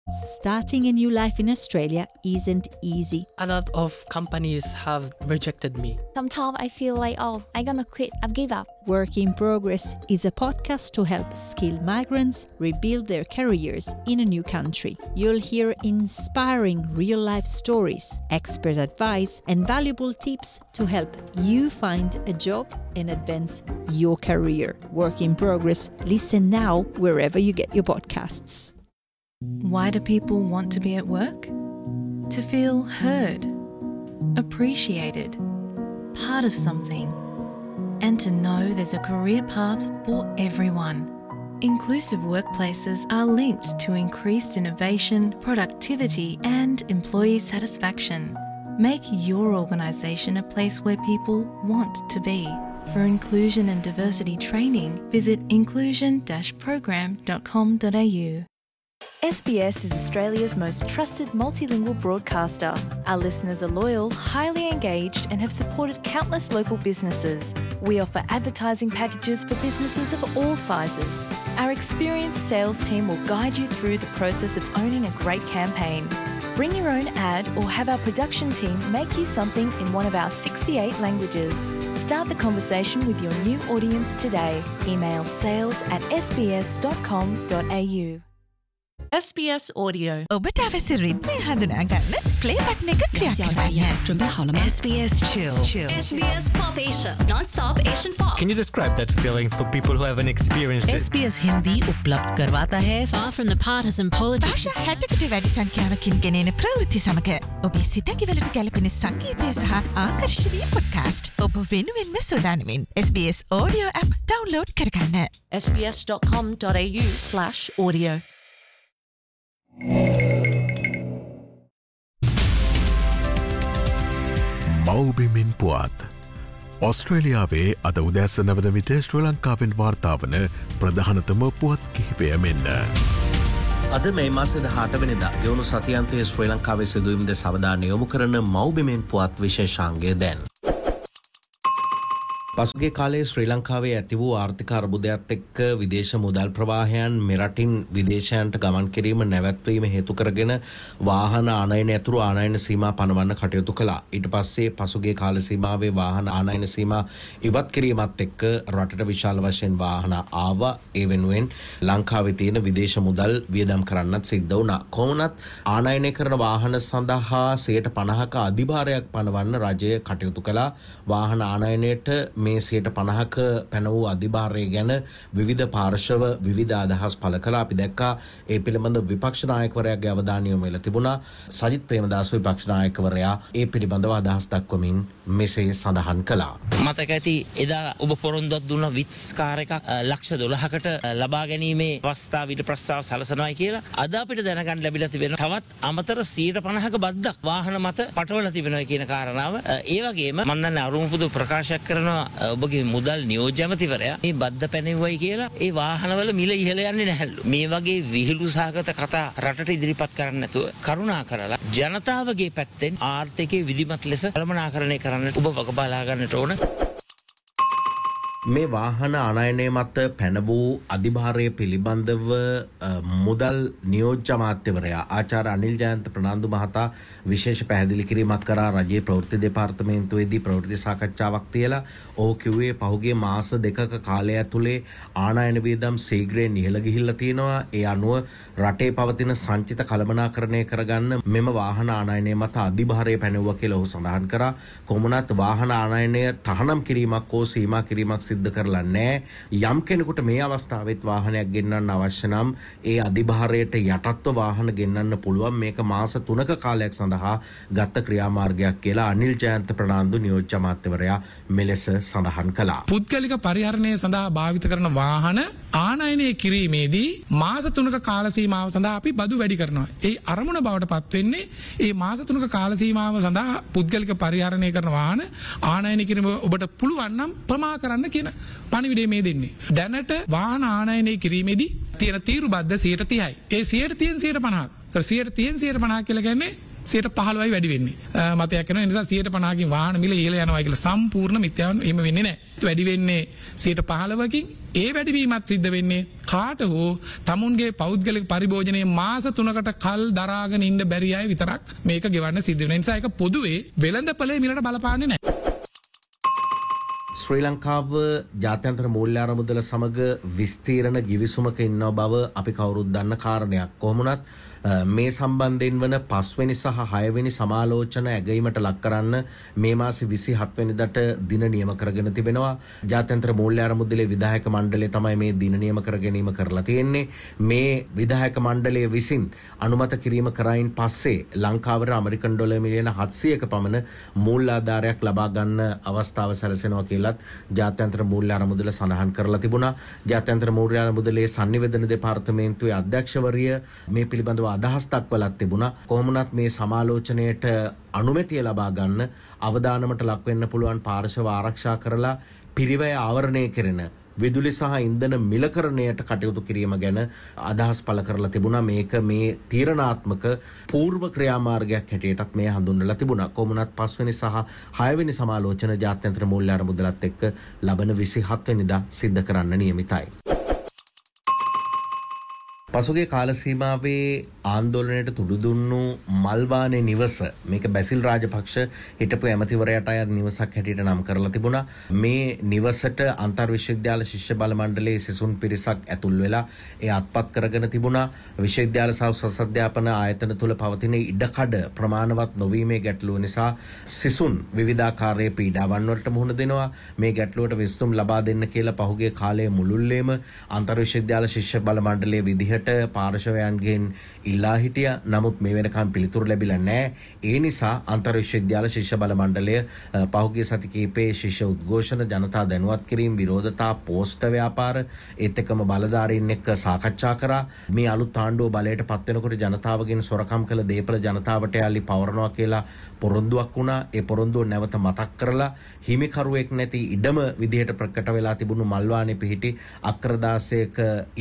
Starting a new life in Australia isn't easy. A lot of companies have rejected me. Sometimes I feel like, I'm gonna quit, I've give up. Work in Progress is a podcast to help skilled migrants rebuild their careers in a new country. You'll hear inspiring real-life stories, expert advice, and valuable tips to help you find a job and advance your career. Work in Progress. Listen now wherever you get your podcasts. Why do people want to be at work? To feel heard, appreciated, part of something, and to know there's a career path for everyone. Inclusive workplaces are linked to increased innovation, productivity, and employee satisfaction. Make your organisation a place where people want to be. For inclusion and diversity training, visit inclusion-program.com.au. SBS is Australia's most trusted multilingual broadcaster. Our listeners are loyal, highly engaged, and have supported countless local businesses. We offer advertising packages for businesses of all sizes. Our experienced sales team will guide you through the process of owning a great campaign. Bring your own ad or have our production team make you something in one of our 68 languages. Start the conversation with your new audience today. Email sales@sbs.com.au. SBS Audio. ඔබට අවශ්‍ය රිද්මය හඳුනා ගන්න play button එක click කරන්න. SBS Chill. SBS Pop Asia, non-stop Asian pop. Can you describe that feeling for people who haven't experienced it? SBS Hindi उपलब्ध करवाता है. Far from the partisan politics. භාෂා 60කට වැඩි සංඛ්‍යාවකින් ගෙනෙන ප්‍රවෘත්ති සමග ඔබේ සිතැඟිවලට ගැලපෙන සංගීතය සහ ආකර්ශනීය පොඩ්කාස්ට් ඔබ වෙනුවෙන්ම සොදානමින් SBS Audio app download කරගන්න. sbs.com.au/audio. මව්බිමින් පුවත් ඔස්ට්‍රේලියාවේ අද උදැස්ස නවද විට ශ්‍රී ලංකාවෙන් වාර්තාාවන ප්‍රධානතම පුවත් කිහිපය මෙන්න. අද මේ මාසෙද 8 වෙනිදා ගෙවුණු සතියන්තයේ ශ්‍රී ලංකාවේ සිදුවීම්ද සවදානය යොමු කරන මව්බිමින් පුවත් විශේෂාංගය දැන්. පසුගිය කාලයේ ශ්‍රී ලංකාවේ ඇති වූ ආර්ථික අර්බුදයත් එක්ක විදේශ මුදල් ප්‍රවාහයන් මෙරටින් විදේශයන්ට ගමන් කිරීම නැවැත්වීම හේතු කරගෙන වාහන ආනයන ඇතුළු ආනයන සීමා පනවන්න කටයුතු කළා. ඊට පස්සේ පසුගිය කාල සීමාවේ වාහන ආනයන සීමා ඉවත් කිරීමත් එක්ක රටට විශාල වශයෙන් වාහන ආවා. ඒ වෙනුවෙන් ලංකාවේ තියෙන විදේශ මුදල් වියදම් කරන්නත් සිද්ධ වුණා. කොහොමනත් ආනයනය කරන වාහන සඳහා 50%ක අධිභාරයක් පනවන්න රජය කටයුතු කළා. වාහන ආනයනයට මේ 50%ක පැන වූ අධිභාරය ගැන විවිධ පාර්ශව විවිධ අදහස් පළ කළා. අපි දැක්කා ඒ පිළිබඳ විපක්ෂ නායකවරයාගේ අවධානය යොමු වෙලා තිබුණා. සජිත් ප්‍රේමදාස විපක්ෂ නායකවරයා ඒ පිළිබඳව අදහස් දක්වමින් මෙසේ සඳහන් කළා. මතක ඇති එදා ඔබ පොරොන්දුවක් දුන්න විත්ස් කාර් එකක් ලක්ෂ 12කට ලබා ගැනීමේ අවස්ථාව ඊට ප්‍රස්තාව සලසනවායි කියලා අද අපිට දැනගන්න ලැබිලා තිබෙනවා. තවත් අමතර 50%ක බද්දක් වාහන මත පටවලා තිබෙනවා කියන කාරණාව. ඒ වගේම මම දන්නේ අරුමුපුදු ප්‍රකාශයක් කරනවා ඔබගේ මුදල් නියෝජ්‍ය ඇමතිවරයා මේ බද්ද පැනෙව්වයි කියලා ඒ වාහනවල මිල ඉහළ යන්නේ නැහැලු. මේ වගේ විහිළු සහගත කතා රටට ඉදිරිපත් කරන්න නැතුව කරුණා කරලා ජනතාවගේ පැත්තෙන් ආර්ථිකයේ විධිමත් ලෙස කළමනාකරණය කරන්නට ඔබ වග බලා ගන්නට ඕන. මේ වාහන ආනයනය මත පැන වූ අධිභාරය පිළිබඳව මුදල් නියෝජ්‍ය අමාත්‍යවරයා ආචාර්ය අනිල් ජයන්ත ප්‍රනාන්දු මහතා විශේෂ පැහැදිලි කිරීමක් කරා රජයේ ප්‍රවෘත්ති දෙපාර්තමේන්තුවේදී ප්‍රවෘත්ති සාකච්ඡාවක් තියලා ඔහු කිව්වේ පහුගිය මාස දෙකක කාලය ඇතුලේ ආනයන වියදම් ශීඝ්‍රයෙන් ඉහළ ගිහිල්ලා තියෙනවා. ඒ අනුව රටේ පවතින සංචිත කළමනාකරණය කරගන්න මෙම වාහන ආනයනය මත අධිභාරය පැනෙවුවා කියලා ඔහු සඳහන් කරා. කොමුණත් වාහන ආනයනය තහනම් කිරීමක් හෝ සීමා කිරීමක් සිද්ධ කරලා නැහැ. යම් කෙනෙකුට මේ අවස්ථාවෙත් වාහනයක් ගෙන්නන්න අවශ්‍ය නම් ඒ අධිභාරයට යටත්ව වාහන ගෙන්නන්න පුළුවන්. මේක මාස 3ක කාලයක් සඳහා ගත ක්‍රියාමාර්ගයක් කියලා අනිල් ජයන්ත ප්‍රනාන්දු නියෝජ්‍ය අමාත්‍යවරයා මෙලෙස සඳහන් කළා. පුද්ගලික පරිහරණය සඳහා භාවිත කරන වාහන ආනයනය කිරීමේදී මාස 3ක කාල සීමාව සඳහා අපි බදු වැඩි කරනවා. ඒ අරමුණ බවට පත් වෙන්නේ ඒ මාස 3ක කාල සීමාව සඳහා පුද්ගලික පරිහරණය කරන වාහන ආනයනය කිරීම ඔබට පුළුවන් නම් ප්‍රමා කරන්න කියන පණිවිඩය මේ දෙන්නේ. දැනට වාහන ආනයනය කිරීමේදී තියෙන තීරු බද්ද 30%යි. ඒ 100 තියෙන 150ක්. 100 තියෙන 150 කියලා කියන්නේ 15%යි වැඩි වෙන්නේ. මතයක් කරනවා ඒ නිසා 50%කින් වාහන මිල ඉහළ යනවා කියලා සම්පූර්ණ මිත්‍යාවක් එහෙම වෙන්නේ නැහැ. වැඩි වෙන්නේ 15%කින්. ඒ වැඩිවීමත් සිද්ධ වෙන්නේ කාට හෝ තමුන්ගේ පෞද්ගලික පරිභෝජනයේ මාස 3කට කල් දරාගෙන ඉන්න බැරි අය විතරක් මේක ගෙවන්න සිද්ධ වෙන නිසා ඒක පොදුවේ වෙළඳපොලේ මිලට බලපාන්නේ නැහැ. ශ්‍රී ලංකාව ජාත්‍යන්තර මූල්‍ය අරමුදල සමග විස්තීර්ණ ගිවිසුමක ඉන්න බව අපි කවුරුත් දන්න කාරණයක්. කොහොමුණත් මේ සම්බන්ධයෙන් වන 5 වෙනි සහ 6 වෙනි සමාලෝචන ඇගීමට ලක් කරන්න මේ මාසේ 27 වෙනිදාට දින නියම කරගෙන තිබෙනවා. ජාත්‍යන්තර මූල්‍ය අරමුදලේ විධායක මණ්ඩලය තමයි මේ දින නියම කර ගැනීම කරලා තියෙන්නේ. මේ විධායක මණ්ඩලය විසින් අනුමත කිරීම කරයින් පස්සේ ලංකාවට ඇමරිකන් ඩොලර් මිලියන 700ක පමණ මූල්‍ය ආධාරයක් ලබා ගන්න අවස්ථාව සැලසෙනවා කියලත් ජාත්‍යන්තර මූල්‍ය අරමුදල සඳහන් කරලා තිබුණා. ජාත්‍යන්තර මූල්‍ය අරමුදලේ සංනිවේදන දෙපාර්තමේන්තුවේ අධ්‍යක්ෂවරිය මේ පිළිබඳව අදහස් දක්වලත් තිබුණා. කොහොමුණත් මේ සමාලෝචනයට අනුමැතිය ලබා ගන්න අවදානමට ලක් වෙන්න පුළුවන් පාර්ශව ආරක්ෂා කරලා පිරිවැය ආවරණය කෙරෙන විදුලි සහ ඉන්ධන මිලකරණයට කටයුතු කිරීම ගැන අදහස් පළ කරලා තිබුණා. මේක මේ තීරණාත්මක පූර්ව ක්‍රියාමාර්ගයක් හැටියටත් මේ හඳුන්වලා තිබුණා. කොහොමුණත් 5 වෙනි සහ 6 වෙනි සමාලෝචන ජාත්‍යන්තර මූල්‍ය අරමුදලත් එක්ක ලබන 27 වෙනිදා සිද්ධ කරන්න නියමිතයි. පසුගිය කාල සීමාවේ ආందోලනයට තුඩු දුන්නු මල්වානේ නිවස මේක බැසිල් රාජපක්ෂ හිටපු ඇමතිවරයාට අයත් නිවසක් හැටියට නම් කරලා තිබුණා. මේ නිවසට අන්තර් විශ්වවිද්‍යාල ශිෂ්‍ය බල මණ්ඩලයේ සිසුන් පිරිසක් ඇතුල් වෙලා ඒ අත්පත් කරගෙන තිබුණා. විශ්වවිද්‍යාල සහ උසස් අධ්‍යාපන ආයතන තුල පවතින ඉඩකඩ ප්‍රමාණවත් නොවීමේ ගැටලුව නිසා සිසුන් විවිධාකාරයේ පීඩාවන් වලට මුහුණ දෙනවා. මේ ගැටලුවට විසඳුම් ලබා දෙන්න කියලා පහුගිය කාලයේ මුළුල්ලේම අන්තර් විශ්වවිද්‍යාල ශිෂ්‍ය බල මණ්ඩලයේ විදිහට පාර්ශවයන්ගෙන් ඉල්ලා හිටියා. නමුත් මේ වෙනකම් පිළිතුරු ලැබිලා නැහැ. ඒ නිසා අන්තර් විශ්වවිද්‍යාල ශිෂ්‍ය බල මණ්ඩලය පහුගිය සති කිහිපයේ ශිෂ්‍ය උද්ඝෝෂණ, ජනතා දැනුවත් කිරීම, විරෝධතා පෝස්ට් ව්‍යාපාර ඒත් එක්කම බලධාරීන් එක්ක සාකච්ඡා කරා. මේ අලුත් ආණ්ඩුව බලයට පත් වෙනකොට ජනතාවගෙන් සොරකම් කළ දේපල ජනතාවට යාලි පවරනවා කියලා පොරොන්දුවක් වුණා. ඒ පොරොන්දුව නැවත මතක් කරලා හිමිකරුවෙක් නැති ඉඩම විදිහට ප්‍රකට වෙලා තිබුණු මල්වානේ පිහිටි අක්‍රදාසයක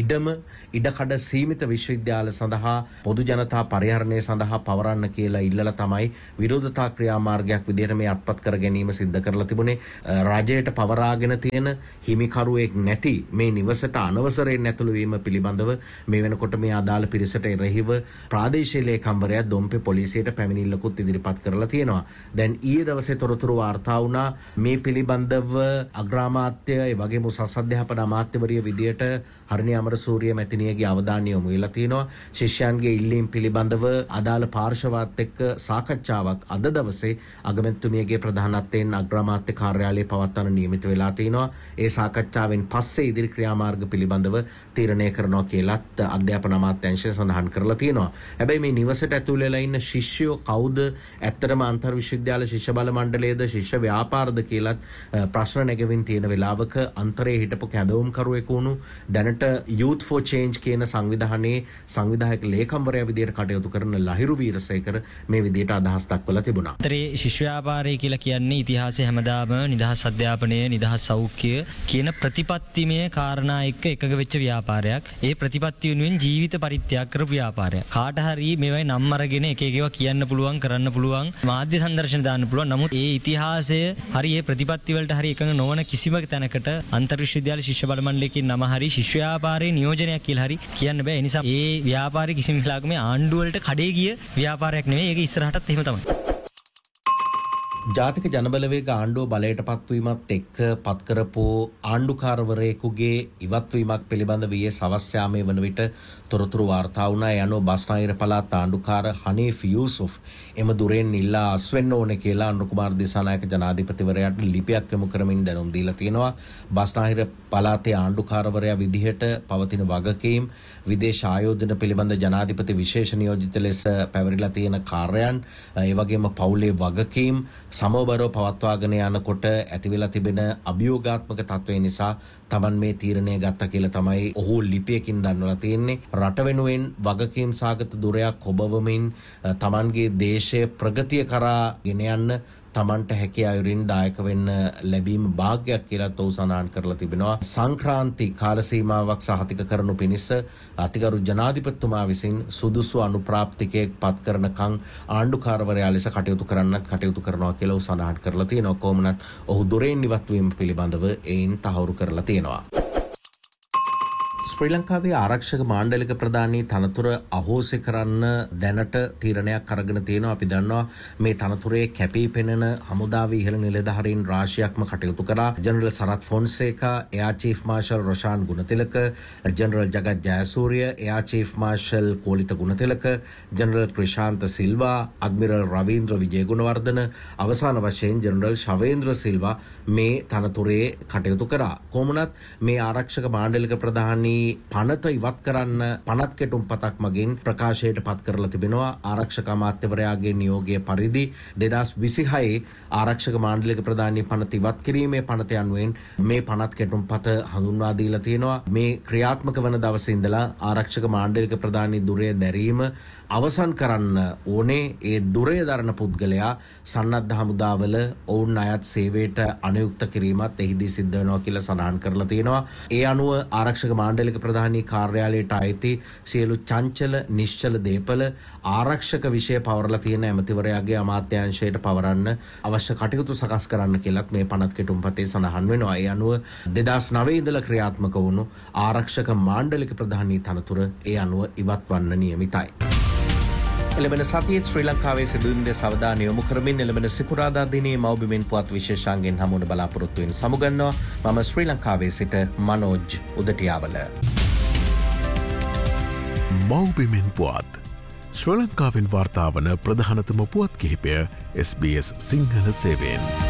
ඉඩකඩ සීමිත විශ්වවිද්‍යාල සඳහා පොදු ජනතා පරිහරණය සඳහා පවරන්න කියලා ඉල්ලලා තමයි විරෝධතා ක්‍රියාමාර්ගයක් විදිහට මේ අත්පත් කර ගැනීම සිද්ධ කරලා තිබුණේ. රජයට පවරාගෙන තියෙන හිමිකරුවෙක් නැති මේ නිවසට අනවසරයෙන් ඇතුළු වීම පිළිබඳව මේ වෙනකොට මේ අදාළ පිරිසට එරෙහිව ප්‍රාදේශීය ලේකම්වරයා දොම්පේ පොලිසියට පැමිණිල්ලකුත් ඉදිරිපත් කරලා තියෙනවා. දැන් ඊයේ දවසේ තොරතුරු වාර්තා වුණා මේ පිළිබඳව අග්‍රාමාත්‍ය ඒ වගේම උසස් අධ්‍යාපන අමාත්‍යවරිය විදියට හරිනි අමරසූරිය මැතිණියගේ අවධානය යොමු වෙලා තියෙනවා. ශිෂ්‍යයන්ගේ ඉල්ලීම් පිළිබඳව අදාළ පාර්ශවات එක්ක සාකච්ඡාවක් අද දවසේ අගමැතිතුමියගේ ප්‍රධානත්වයෙන් අග්‍රාමාත්‍ය කාර්යාලයේ පවත්වන නියමිත වෙලා තිනවා. ඒ සාකච්ඡාවෙන් පස්සේ ඉදිරි ක්‍රියාමාර්ග පිළිබඳව තීරණය කරනවා කියලාත් අධ්‍යාපන අමාත්‍යාංශය සඳහන් කරලා තියෙනවා. හැබැයි මේ නිවසට ඇතුල් වෙලා ඉන්න ශිෂ්‍යයෝ කවුද? ඇත්තටම අන්තර් විශ්වවිද්‍යාල ශිෂ්‍ය බල මණ්ඩලයේද ශිෂ්‍ය ව්‍යාපාරද කියලාත් ප්‍රශ්න නැගෙමින් තියෙන වෙලාවක අන්තරේ හිටපු කැඳවුම්කරුවෙකු වුණු දැනට Youth for Change කියන සංවිධානයේ සංවිධායක ලේකම්වරයා විදියට කටයුතු කරන ලහිරු වීරසේකර මේ විදියට අදහස් දක්වලා තිබුණා. අතරේ ශිෂ්‍ය ව්‍යාපාරය කියලා කියන්නේ ඉතිහාසයේ හැමදාම නිදහස් අධ්‍යාපනය, නිදහස් සෞඛ්‍ය කියන ප්‍රතිපත්තිමය කාරණා එක්ක එකග වෙච්ච ව්‍යාපාරයක්. ඒ ප්‍රතිපත්ති වෙනුවෙන් ජීවිත පරිත්‍යාග කරපු ව්‍යාපාරයක්. කාට හරි මේවයි නම් අරගෙන එක එකව කියන්න පුළුවන්, කරන්න පුළුවන්, මාධ්‍ය සංදර්ශන දාන්න පුළුවන්. නමුත් ඒ ඉතිහාසය හරි ඒ ප්‍රතිපත්ති වලට හරි එකඟ නොවන කිසිම තැනකට අන්තර් විශ්වවිද්‍යාල ශිෂ්‍ය බල මණ්ඩලයේ නම හරි ශිෂ්‍ය ව්‍යාපාරයේ නියෝජනයක් කියලා හරි කියන්න බෑ. ඒ නිසා ඒ ව්‍යාපාරي කිසිම වෙලාවක මේ ආණ්ඩුව වලට කඩේ ගිය ව්‍යාපාරයක් නෙවෙයි. ඒක ඉස්සරහටත් එහෙම තමයි. ජාතික ජනබලවේග ආණ්ඩුව බලයට පත්වීමත් එක්ක පත් කරපු ආණ්ඩුකාරවරයෙකුගේ ඉවත්වීමක් පිළිබඳ වියේ සවස් යාමේ වන විට තොරතුරු වාර්තා වුණා. ඒ අනුව බස්නාහිර පළාත් ආණ්ඩුකාර හනීෆ් යූසුෆ් එම දුරෙන් ඉල්ලා අස්වෙන්න ඕනේ කියලා අනුර කුමාර දිසානායක ජනාධිපතිවරයාට ලිපියක් යොමු කරමින් දැනුම් දීලා තියෙනවා. බස්නාහිර පළාතේ ආණ්ඩුකාරවරයා විදිහට පවතින වගකීම්, විදේශ ආයෝජන පිළිබඳ ජනාධිපති විශේෂ නියෝජිත ලෙස පැවරිලා තියෙන කාර්යයන්, ඒ වගේම පවුලේ වගකීම් සමබරව පවත්වාගෙන යනකොට ඇතිවෙලා තිබෙන අභියෝගාත්මක තත්ත්වය නිසා තමන් මේ තීරණය ගත්තා කියලා තමයි ඔහු ලිපියකින් දන්වලා තියෙන්නේ. රට වෙනුවෙන් වගකීම් සාගත දුරයක් ඔබවමින් තමන්ගේ දේශය ප්‍රගතිය කරා ගෙන යන්න තමන්ට හැකි අයුරින් දායක වෙන්න ලැබීම භාග්‍යයක් කියලා ඔහු සඳහන් කරලා තිබෙනවා. සංක්‍රාන්ති කාල සීමාවක් සහතික කරනු පිණිස අතිගරු ජනාධිපතිතුමා විසින් සුදුසු අනුප්‍රාප්තිකයෙක් පත් කරනකම් ආණ්ඩුකාරවරයා ලෙස කටයුතු කරනවා කියලා ඔහු සඳහන් කරලා තියෙනවා. කොහොමනත් ඔහු දොරෙන් ඉවත් වීම පිළිබඳව එයින් තහවුරු කරලා තියෙනවා. ශ්‍රී ලංකාවේ ආරක්ෂක මාණ්ඩලික ප්‍රධානී තනතුර අහෝසි කරන්න දැනට තීරණයක් අරගෙන තියෙනවා. අපි දන්නවා මේ තනතුරේ කැපී පෙනෙන හමුදාවේ ඉහළ නිලධාරීන් රාශියක්ම කටයුතු කරා. ජෙනරල් සරත් ෆොන්සේකා, එයා chief marshal Roshan Gunathilaka, general Jagath Jayasuriya, එයා chief marshal Kolitha Gunathilaka, general Krishantha Silva, අඩ්මිරල් Ravindra Wijegunawardena, අවසාන වශයෙන් ජෙනරල් ශවේන්ද්‍ර සිල්වා මේ තනතුරේ කටයුතු කරා. කොහොමනත් මේ ආරක්ෂක මාණ්ඩලික ප්‍රධානී පනත ඉවත් කරන්න පනත් කෙටුම් පතක් මගින් ප්‍රකාශයට පත් කරලා තිබෙනවා. ආරක්ෂක අමාත්‍යවරයාගේ නියෝගය පරිදි 2026 ආරක්ෂක මාණ්ඩලික ප්‍රධානී පනත ඉවත් කිරීමේ පනත යනුවෙන් මේ පනත් කෙටුම් පත හඳුන්වා දීලා තියෙනවා. මේ ක්‍රියාත්මක වන දවසේ ඉඳලා ආරක්ෂක මාණ්ඩලික ප්‍රධානී දුරය දැරීම අවසන් කරන්න ඕනේ. ඒ දුරය දරන පුද්ගලයා සන්නද්ධ හමුදාවල ඔවුන් අයත් සේවයට අනුයුක්ත කිරීමත් එහිදී සිද්ධ වෙනවා කියලා සඳහන් කරලා තියෙනවා. ඒ අනුව ආරක්ෂක මාණ්ඩලික ප්‍රධානී කාර්යාලයට අයිති සියලු චංචල නිශ්චල දේපල ආරක්ෂක විෂය පවරලා තියෙන ඇමතිවරයාගේ අමාත්‍යාංශයට පවරන්න අවශ්‍ය කටයුතු සකස් කරන්න කියලත් මේ පනත් කෙටුම්පතේ සඳහන් වෙනවා. ඒ අනුව 2009 ඉඳලා ක්‍රියාත්මක වුණු ආරක්ෂක මාණ්ඩලික ප්‍රධානී තනතුර ඒ අනුව ඉවත් වන්න නියමිතයි. එළඹෙන සතියේ ශ්‍රී ලංකාවේ සිදුවීම් දෙස අවධානය යොමු කරමින් එළඹෙන සිකුරාදා දිනේ මව්බිමෙන් පුවත් විශේෂාංගෙන් හමුවන බලාපොරොත්තු වෙන සමුගන්නවා. මම ශ්‍රී ලංකාවේ සිට මනෝජ් උදටියාවල. මව්බිමෙන් පුවත් ශ්‍රී ලංකාවෙන් වාර්තාවන ප්‍රධානතම පුවත් කිහිපය SBS සිංහල සේවයෙන්.